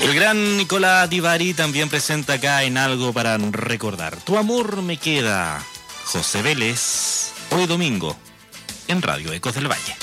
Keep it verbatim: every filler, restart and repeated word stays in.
El gran Nicolás Divari también presenta acá en Algo para Recordar. Tu amor me queda, José Vélez, hoy domingo, en Radio Ecos del Valle.